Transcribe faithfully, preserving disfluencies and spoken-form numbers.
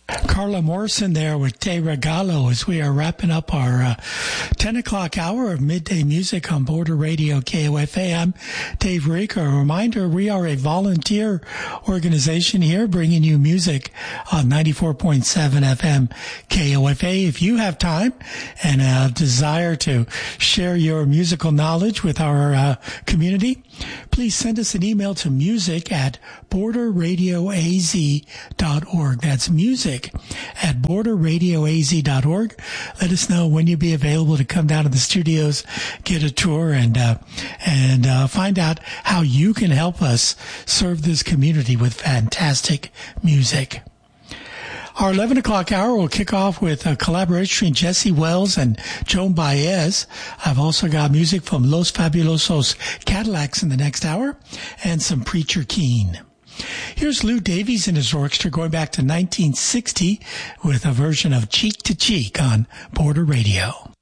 Carla Morrison there with Te Regalo as we are wrapping up our uh, ten o'clock hour of midday music on Border Radio K O F A. I'm Dave Rieker. A reminder, we are a volunteer organization here bringing you music on ninety-four point seven F M K O F A. If you have time and a desire to share your musical knowledge with our uh, community, please send us an email to music at border radio a z dot org. That's music at border radio a z dot org. Let us know when you'll be available to come down to the studios, get a tour, and uh, and uh, find out how you can help us serve this community with fantastic music. Our eleven o'clock hour will kick off with a collaboration between Jesse Wells and Joan Baez. I've also got music from Los Fabulosos Cadillacs in the next hour and some Preacher Keen. Here's Lou Davies and his orchestra going back to nineteen sixty with a version of Cheek to Cheek on Border Radio.